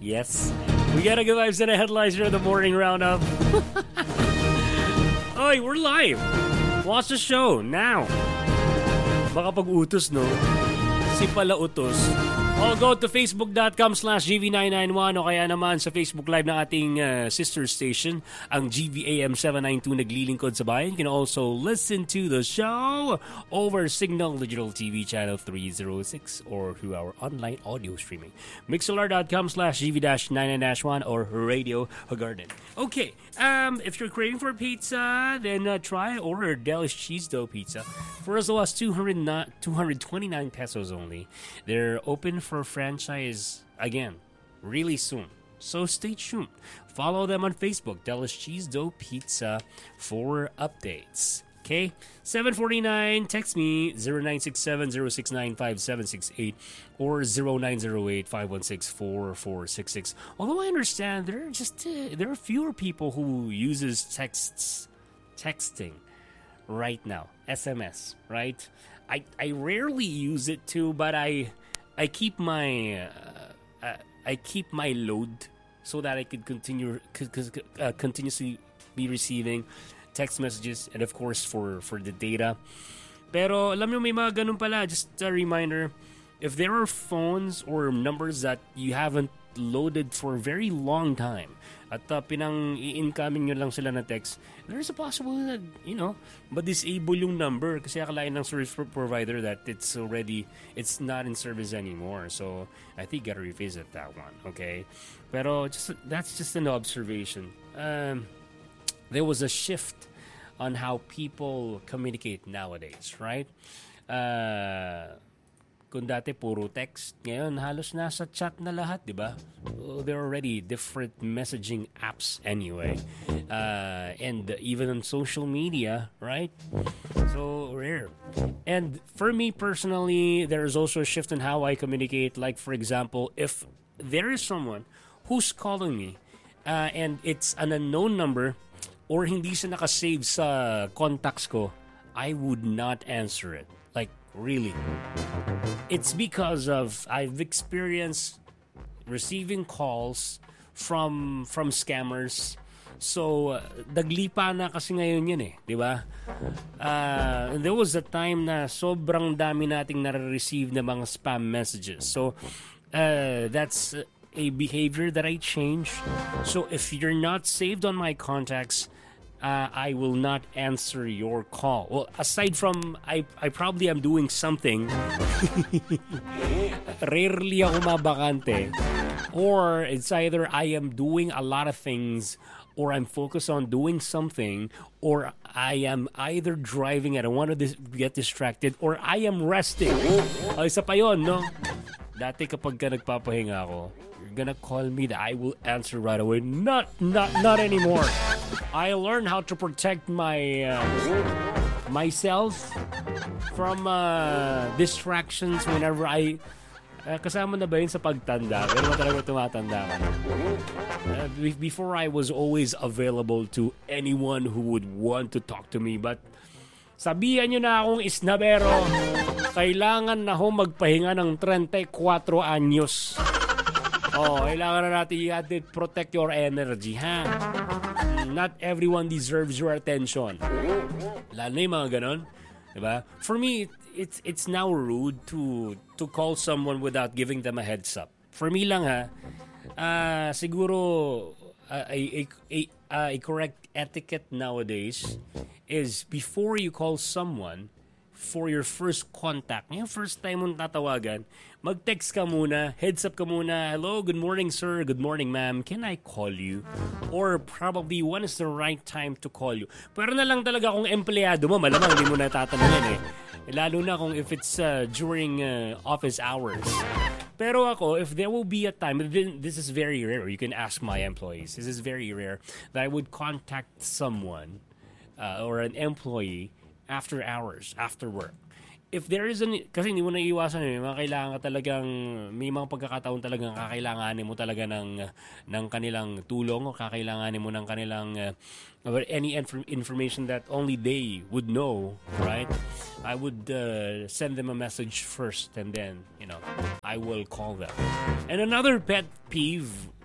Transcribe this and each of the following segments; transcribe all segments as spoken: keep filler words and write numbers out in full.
Yes. We gotta go live sa the headlines here in the morning roundup. Oy, we're live. Watch the show now. Baka pag-utos, no? Si pala utos. O go to facebook.com slash gv991 o kaya naman sa Facebook Live ng ating uh, sister station, ang G V A M seven ninety-two naglilingkod sa bayan. You can also listen to the show over Signal Digital T V channel three oh six or through our online audio streaming. Mixlr.com slash gv991 or Radio Garden. Okay, um, if you're craving for pizza, then uh, try order Delish Cheese Dough Pizza for as low as two hundred twenty-nine pesos only. They're open for franchise again really soon, so stay tuned. Follow them on Facebook, Delish Cheese Dough Pizza, for updates. Okay, seven forty-nine, text me zero nine six seven zero six nine five seven six eight or zero nine zero eight five one six four four six six. Although I understand there are just uh, there are fewer people who uses texts texting right now, S M S, right? I I rarely use it too, but I I keep my uh, uh, I keep my load so that I could continue c- c- uh, continuously be receiving text messages and of course for for the data. Pero alam nyo, may mga ganun pala. Just a reminder, if there are phones or numbers that you haven't loaded for a very long time at uh, pinang i-incoming nyo lang sila na text, there's a possibility that, you know, ma-disable yung number kasi akalain ng service provider that it's already, it's not in service anymore. So, I think you gotta revisit that one, okay? Pero, just that's just an observation. Um, there was a shift on how people communicate nowadays, right? Uh... Kung dati puro text, ngayon halos nasa chat na lahat, di ba? Well, there are already different messaging apps anyway. Uh, and even on social media, right? So rare. And for me personally, there's also a shift in how I communicate. Like, for example, if there is someone who's calling me uh, and it's an unknown number or hindi siya nakasave sa contacts ko, I would not answer it. Like, really. It's because of I've experienced receiving calls from from scammers. So, uh, daglipa na kasi ngayon yun eh, di ba? Uh, there was a time na sobrang dami nating nare-receive na mga spam messages. So, uh, that's a behavior that I changed. So, if you're not saved on my contacts, Uh, I will not answer your call. Well, aside from I I probably am doing something. Rarely ako mabakante. Or it's either I am doing a lot of things or I'm focused on doing something or I am either driving and I want to dis- get distracted or I am resting. Oh, isa pa yun, no? Dati kapag ka nagpapahinga ako, you're gonna call me that I will answer right away. Not, not, not anymore. I learned how to protect my uh, myself from uh, distractions whenever I uh, kasama na ba yun sa pagtanda? Pero ba talaga tumatanda ka na? Uh, before I was always available to anyone who would want to talk to me, but sabihan nyo na akong isnabero, kailangan na ho magpahinga ng thirty-four anyos. Oh, kailangan na natin i protect your energy, ha? Not everyone deserves your attention. Lalo na yung mga ganon. Diba? For me, it's it's now rude to to call someone without giving them a heads up. For me lang ha, uh, siguro uh, a, a, a, uh, a correct etiquette nowadays is before you call someone for your first contact, yung first time mong tatawagan, mag-text ka muna, heads up ka muna, hello, good morning sir, good morning ma'am, can I call you? Or probably when is the right time to call you? Pero na lang talaga kung empleyado mo, malamang hindi mo natatanungin eh. Lalo na kung if it's uh, during uh, office hours. Pero ako, if there will be a time, this is very rare, you can ask my employees, this is very rare, that I would contact someone uh, or an employee after hours, after work. If there is an, kasi hindi mo na iwasan eh, mga kailangan ka talagang, may mga pagkakataon talagang kakailanganin mo talaga ng, ng kanilang tulong o kakailanganin mo ng kanilang uh, any inf- information that only they would know, right? I would uh, send them a message first and then, you know, I will call them. And another pet peeve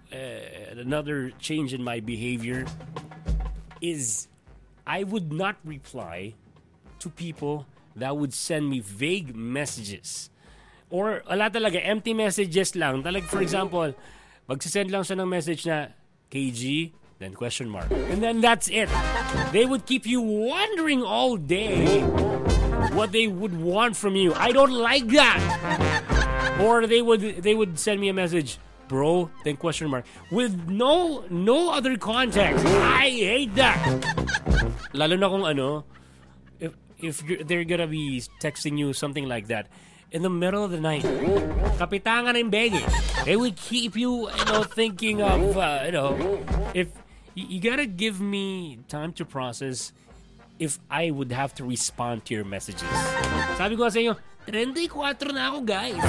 another change in my behavior is I would not reply to people that would send me vague messages. Or wala talaga, empty messages lang. Talag, for example, magsisend lang siya ng message na K G, then question mark. And then that's it. They would keep you wondering all day what they would want from you. I don't like that. Or they would they would send me a message, bro, then question mark, with no no other context. I hate that. Lalo na kung ano, if if you're, they're gonna be texting you something like that in the middle of the night, kapitangan ng bege, they would keep you, you know, thinking of, uh, you know, if you, you gotta give me time to process if I would have to respond to your messages. Sabi ko sa inyo, thirty-four na ako, guys.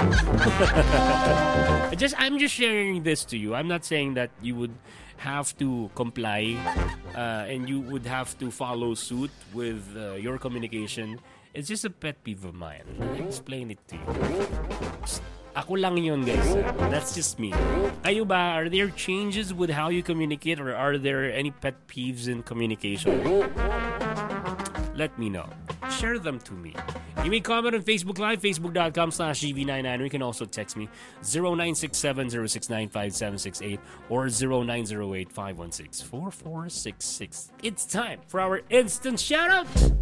just I'm just sharing this to you. I'm not saying that you would have to comply uh, and you would have to follow suit with uh, your communication. It's just a pet peeve of mine. I'll explain it to you. Just, ako lang yun, guys. That's just me. Kayo ba, are there changes with how you communicate, or are there any pet peeves in communication? Let me know. Share them to me. You may comment on Facebook Live, facebook.com slash GV99. Or you can also text me zero nine six seven zero six nine five seven six eight or zero nine zero eight five one six four four six six. It's time for our instant shoutout.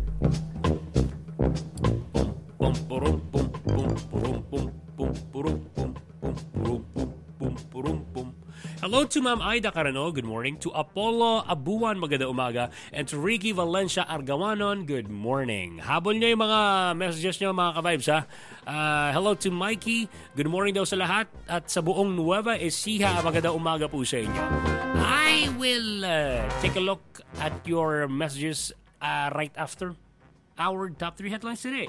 Boom, boom, boom, boom, boom, boom, boom, boom, boom, boom, boom, boom, boom, boom. Hello to Ma'am Aida Carano, good morning. To Apollo Abuan, maganda umaga. And to Ricky Valencia Argawanon, good morning. Habol nyo yung mga messages nyo, mga ka-vibes, ha? Uh, hello to Mikey, good morning daw sa lahat. At sa buong Nueva Ecija, maganda umaga po sa inyo. I will uh, take a look at your messages uh, right after our top three headlines today.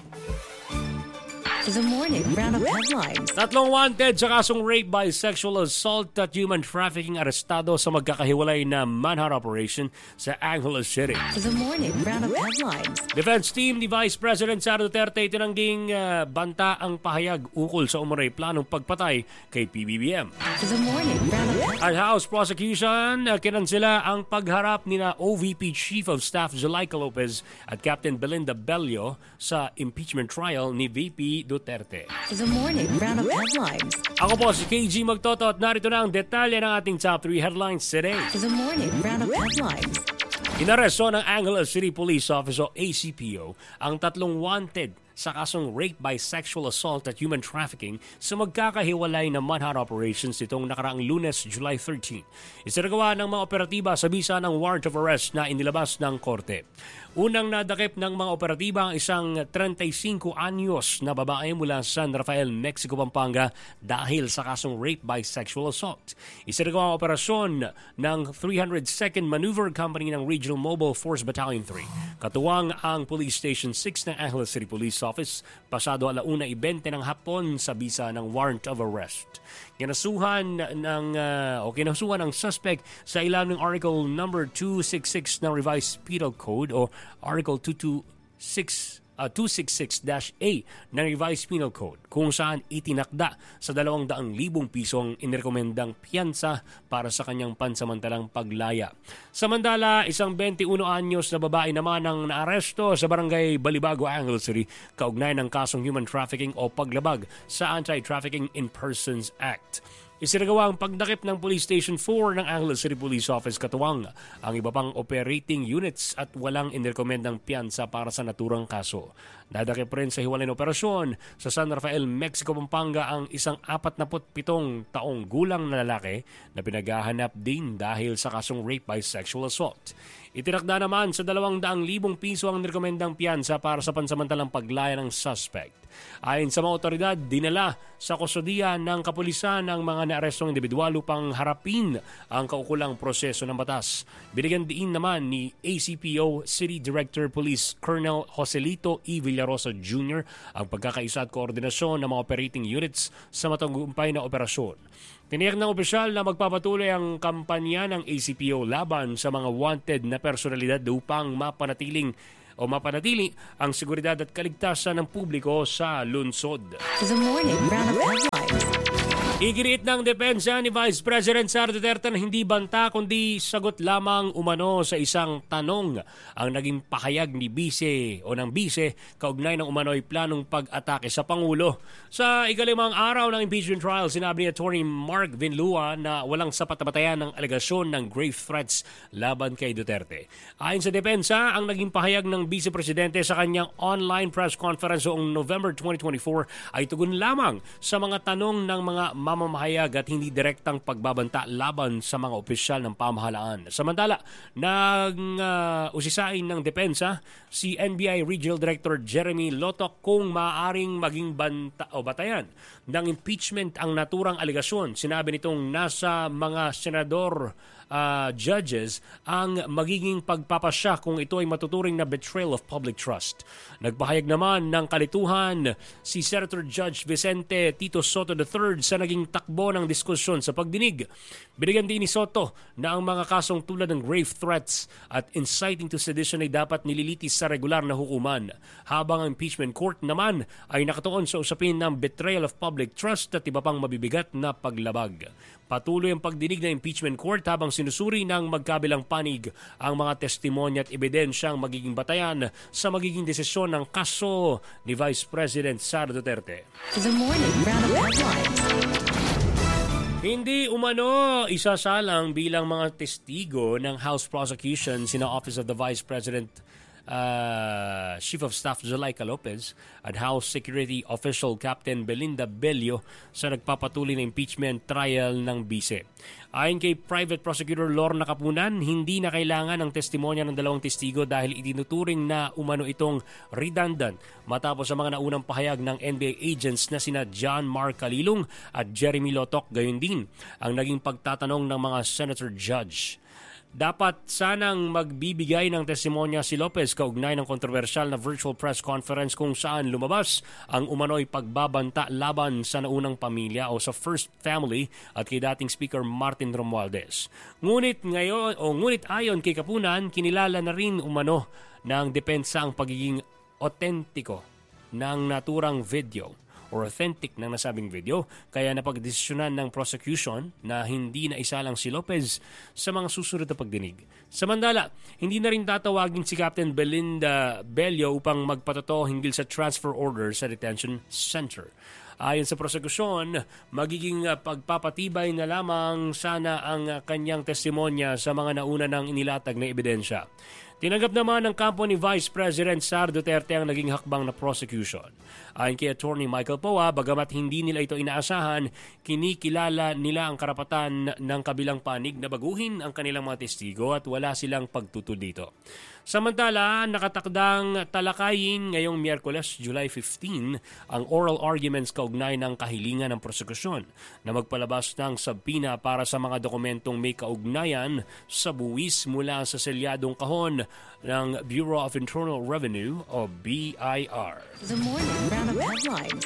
The morning roundup headlines. Tatlong wanted sa kasong rape by sexual assault at human trafficking arestado sa magkakahiwalay na manhunt operation sa Angeles City. The morning roundup headlines. Defense team ni Vice President Sara Duterte tinangging uh, banta ang pahayag ukol sa umuray planong pagpatay kay P B B M. The morning roundup headlines. At House Prosecution, uh, kinansela ang pagharap ni na O V P Chief of Staff Zuleika Lopez at Captain Belinda Bello sa impeachment trial ni V P Duterte. The morning roundup headlines. Ako po si K G Magtoto at narito na ang detalye ng ating top three headlines today. The morning roundup headlines. Inaresto ng Angeles City Police Office o A C P O ang tatlong wanted sa kasong rape by sexual assault at human trafficking sa magkakahiwalay na manhunt operations nitong nakaraang Lunes, July thirteenth. Isinagawa ng mga operatiba sa bisa ng warrant of arrest na inilabas ng korte. Unang nadakip ng mga operatiba ang isang thirty-five anyos na babae mula San Rafael, Mexico, Pampanga dahil sa kasong rape by sexual assault. Isinagawa ang operasyon ng three hundred second Maneuver Company ng Regional Mobile Force Battalion three. Katuwang ang Police Station six ng Angeles City Police Office pasado alauna twenty ng hapon sa bisa ng warrant of arrest. Kinasuhan ng uh, o kinasuhan ng suspect sa ilalim ng Article number two sixty-six ng Revised Penal Code o Article two twenty-six Uh, two sixty-six A ng Revised Penal Code kung saan itinakda sa dalawang daang libong pisong inirekomendang piyansa para sa kanyang pansamantalang paglaya. Samantala, isang twenty-one anyos na babae naman ang naaresto sa barangay Balibago, Angeles City kaugnay ng kasong human trafficking o paglabag sa Anti-Trafficking in Persons Act. Isinagawa ang pagdakip ng Police Station four ng Angeles City Police Office katuwang ang iba pang operating units at walang inirekomendang piyansa para sa naturang kaso. Dadakip rin sa hiwalay na operasyon sa San Rafael, Mexico, Pampanga ang isang forty-seven taong gulang na lalaki na pinaghahanap din dahil sa kasong rape by sexual assault. Itinakda naman sa dalawang daang libong piso ang nirekomendang piyansa para sa pansamantalang paglaya ng suspect. Ayon sa mga otoridad, dinala sa kustodiya ng kapulisan ang mga naarestong individual upang harapin ang kaukulang proseso ng batas. Binigyan din naman ni A C P O City Director Police Colonel Joselito E. Villarosa Junior ang pagkakaisa at koordinasyon ng mga operating units sa matagumpay na operasyon. Tiniyak ng opisyal na magpapatuloy ang kampanya ng A C P O laban sa mga wanted na personalidad upang mapanatiling o mapanatili ang seguridad at kaligtasan ng publiko sa lungsod. The morning roundup headlines. Iginiit ng depensa ni Vice President Sara Duterte na hindi banta kundi sagot lamang umano sa isang tanong ang naging pahayag ni Vice o ng Vice kaugnay ng umano'y planong pag-atake sa Pangulo. Sa ikalimang araw ng impeachment trial, sinabi ni Attorney Mark Vinlua na walang sapat na batayan ng alegasyon ng grave threats laban kay Duterte. Ayon sa depensa, ang naging pahayag ng Vice Presidente sa kanyang online press conference noong November twenty twenty-four ay tugon lamang sa mga tanong ng mga mamamahayag at hindi direktang pagbabanta laban sa mga opisyal ng pamahalaan. Samantala, nang uh, usisain ng depensa si N B I Regional Director Jeremy Lotok kung maaaring maging banta o batayan ng impeachment ang naturang alegasyon. Sinabi nitong nasa mga senador uh, judges ang magiging pagpapasya kung ito ay matuturing na betrayal of public trust. Nagpahayag naman ng kalituhan si Senator Judge Vicente Tito Soto the third sa naging takbo ng diskusyon sa pagdinig. Binigyan din ni Soto na ang mga kasong tulad ng grave threats at inciting to sedition ay dapat nililitis sa regular na hukuman, habang ang impeachment court naman ay nakatuon sa usapin ng betrayal of public trust at iba pang mabibigat na paglabag. Patuloy ang pagdinig ng impeachment court habang sinusuri ng magkabilang panig ang mga testimonya at ebidensyang magiging batayan sa magiging desisyon ng kaso ni Vice President Sara Duterte. The morning roundup headlines. Hindi umano isasalang bilang mga testigo ng House prosecution sina Office of the Vice President uh, Chief of Staff Zulaika Lopez at House Security Official Captain Belinda Bello sa nagpapatuloy na impeachment trial ng Vice. Ayon kay Private Prosecutor Lorna Kapunan, hindi na kailangan ng testimonya ng dalawang testigo dahil itinuturing na umano itong redundant matapos sa mga naunang pahayag ng N B I agents na sina John Mark Calilong at Jeremy Lotok. Gayon din ang naging pagtatanong ng mga senator judge. Dapat sanang magbibigay ng testimonya si Lopez kaugnay ng kontrobersyal na virtual press conference kung saan lumabas ang umano'y pagbabanta laban sa naunang pamilya o sa First Family at kay dating Speaker Martin Romualdez. Ngunit ngayon o ngunit ayon kay Kapunan, kinilala na rin umano ng depensa ang pagiging otentiko ng naturang video or authentic ng nasabing video, kaya napagdesisyonan ng prosecution na hindi na isalang si Lopez sa mga susunod na pagdinig. Samantala, hindi na rin tatawagin si Captain Belinda Bello upang magpatotoo hinggil sa transfer order sa detention center. Ayon sa prosekusyon, magiging pagpapatibay na lamang sana ang kanyang testimonya sa mga nauna ng inilatag na ebidensya. Tinanggap naman ng kampo ni Vice President Sara Duterte ang naging hakbang na prosecution. Ayon kay Attorney Michael Poa, bagamat hindi nila ito inaasahan, kinikilala nila ang karapatan ng kabilang panig na baguhin ang kanilang mga testigo at wala silang pagtutol dito. Samantala, nakatakdang talakayin ngayong Miyerkules, July fifteenth, ang oral arguments kaugnay ng kahilingan ng prosekusyon na magpalabas ng sabina para sa mga dokumentong may kaugnayan sa buwis mula sa selyadong kahon ng Bureau of Internal Revenue o B I R. The morning roundup headlines.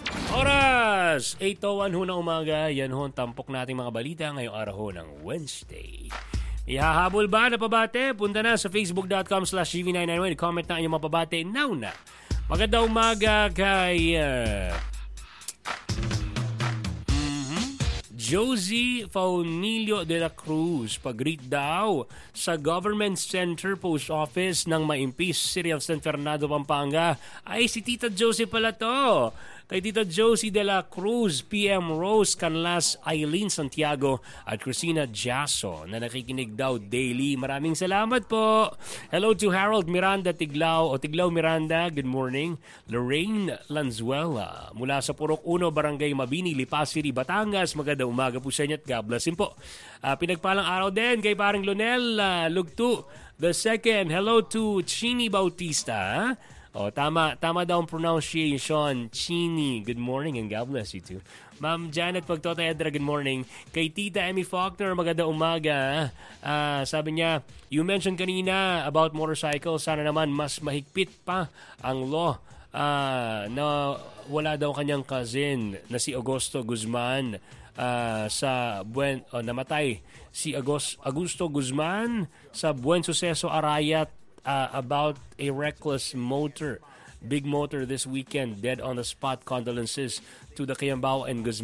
Oras! eight oh one ho na umaga. Yan ho ang tampok nating mga balita ngayong araw ho ng Wednesday. Ihahabol ba na pabate? Punta na sa facebook.com slash gv nine nine one. Comment na inyong mapabate now na. Magandang umaga kay uh, mm-hmm, Josie Faunilio de la Cruz. Pag-greet daw sa Government Center Post Office ng Maimpis, City of San Fernando, Pampanga. Ay, si Tita Josie pala to. Kay Tita Josie de la Cruz, P M Rose Canlas, Eileen Santiago at Cristina Jasso na nakikinig daw daily. Maraming salamat po. Hello to Harold Miranda Tiglao o Tiglao Miranda. Good morning. Lorraine Lanzuela mula sa Purok Uno, Barangay Mabini, Lipa City, Batangas. Magandang umaga po sa inyo at God bless him po. Uh, pinagpalang araw din kay paring Lonel uh, Lugtu the second. Hello to Chini Bautista. Oh, tama, tama daw ang pronunciation. Chini, good morning and God bless you too. Ma'am Janet Pagtota Edra, good morning. Kay Tita Emmy Faulkner, magandang umaga. Uh, sabi niya, you mentioned kanina about motorcycle. Sana naman mas mahigpit pa ang law uh, na wala daw kanyang cousin na si Augusto Guzman uh, sa Buen, oh, namatay si Agos, Augusto Guzman sa Buen Suceso Arayat. Uh, about a reckless motor, big motor this weekend, dead on the spot. Condolences to the Kiambao and Guzman